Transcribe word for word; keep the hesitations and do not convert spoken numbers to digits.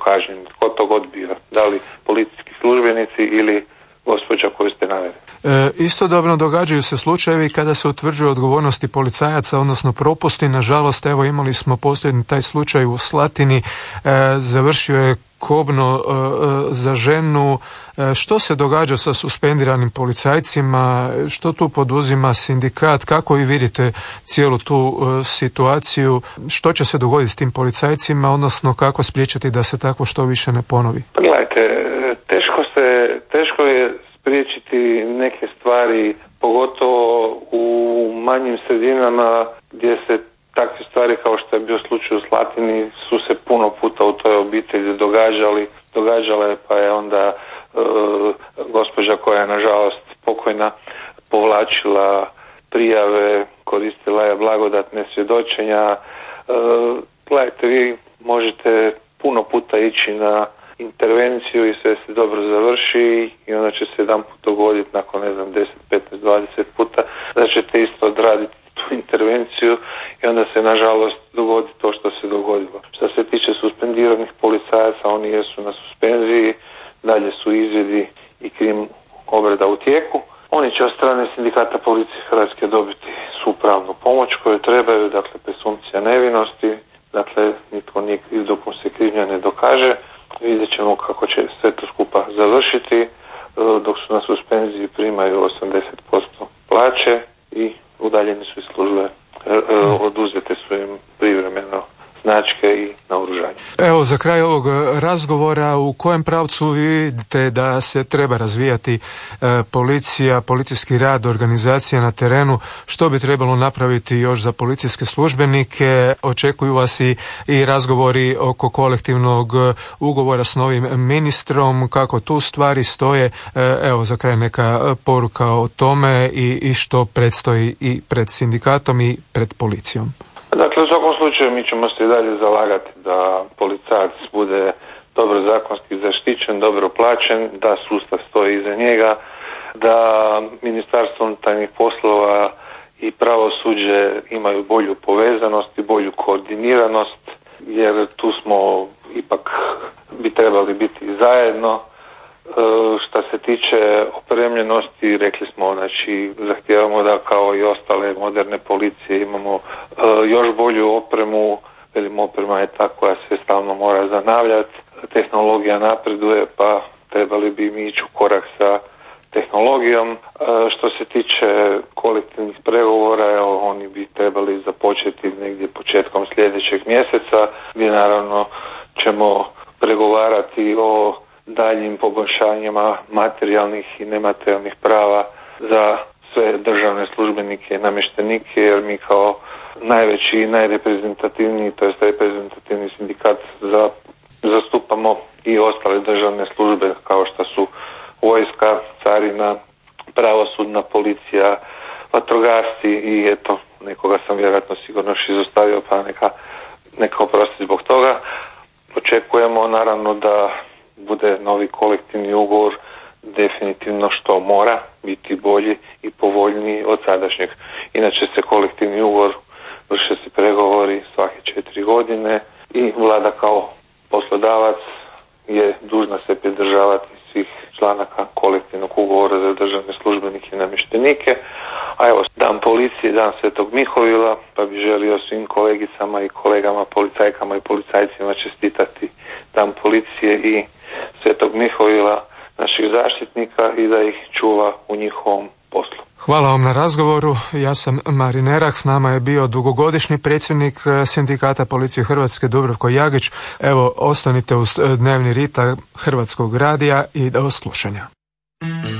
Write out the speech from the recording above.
kažnjeni, ko to god bio, da li policijski službenici ili gospođa koju ste naveli. E, istodobno događaju se slučajevi kada se utvrđuju odgovornosti policajaca, odnosno propusti. Nažalost, evo imali smo posljednji taj slučaj u Slatini, e, završio je kobno e, za ženu. E, što se događa sa suspendiranim policajcima? Što tu poduzima sindikat? Kako vi vidite cijelu tu e, situaciju? Što će se dogoditi s tim policajcima, odnosno kako spriječiti da se tako što više ne ponovi? Gledajte, teško se, teško je spriječiti neke stvari, pogotovo u manjim sredinama gdje se takve stvari kao što je bio slučaj u Slatini su se puno puta u toj obitelji događali, događale, pa je onda e, gospođa koja je nažalost pokojna povlačila prijave, koristila je blagodatne svjedočenja. E, gledajte, vi možete puno puta ići na intervenciju i sve se dobro završi i onda će se jedan put dogoditi nakon ne znam deset, petnaest, dvadeset puta da ćete isto odraditi tu intervenciju i onda se nažalost dogodi to što se dogodilo. Što se tiče suspendiranih policajaca, oni jesu na suspenziji, dalje su izvidi i krim obrada u tijeku. Oni će od strane sindikata policije Hrvatske dobiti svu pravnu pomoć koju trebaju, dakle presumpcija nevinosti, dakle nitko nije kriv dok mu se krivnja ne dokaže. Vidjet ćemo kako će sve to skupa završiti, dok su na suspenziji primaju osamdeset posto plaće i udaljeni su iz službe, oduzete su im privremeno značke i naoružanje. Evo, za kraj ovog razgovora, u kojem pravcu vi vidite da se treba razvijati e, policija, policijski rad, organizacija na terenu, što bi trebalo napraviti još za policijske službenike? Očekuju vas i, i razgovori oko kolektivnog ugovora s novim ministrom, kako tu stvari stoje. E, evo, za kraj neka poruka o tome i, i što predstoji i pred sindikatom i pred policijom. Dakle, u svakom slučaju mi ćemo se i dalje zalagati da policajac bude dobro zakonski zaštićen, dobro plaćen, da sustav stoji iza njega, da Ministarstvo unutarnjih poslova i pravosuđe imaju bolju povezanost i bolju koordiniranost, jer tu smo ipak bi trebali biti zajedno. Što se tiče opremljenosti, rekli smo, znači zahtijevamo da kao i ostale moderne policije imamo uh, još bolju opremu, velim oprema je ta koja se stalno mora zanavljati, tehnologija napreduje pa trebali bi mi ići u korak sa tehnologijom. Uh, što se tiče kolektivnih pregovora, evo, oni bi trebali započeti negdje početkom sljedećeg mjeseca, gdje naravno ćemo pregovarati o daljnjim poboljšanjima materijalnih i nematerijalnih prava za sve državne službenike i namještenike, jer mi kao najveći i najreprezentativniji, to jest reprezentativni sindikat za, zastupamo i ostale državne službe kao što su vojska, carina, pravosudna policija, vatrogasci i eto, nekoga sam vjerojatno sigurno još izostavio, pa neka, neka oprosti zbog toga. Očekujemo naravno da bude novi kolektivni ugovor definitivno što mora biti bolji i povoljniji od sadašnjeg. Inače se kolektivni ugovor vrše se pregovori svake četiri godine i vlada kao poslodavac je dužna se pridržavati svih članaka kolektivnog ugovora za državne službenike i namještenike. A evo, dan policije, dan Svetog Mihovila, pa bi želio svim kolegicama i kolegama, policajkama i policajcima čestitati dan policije i Svetog Mihovila, naših zaštitnika, i da ih čuva u njihovom poslu. Hvala vam na razgovoru. Ja sam Marin Erah, s nama je bio dugogodišnji predsjednik Sindikata policije Hrvatske Dubravko Jagić. Evo, ostanite uz dnevni ritam Hrvatskog radija i do slušanja.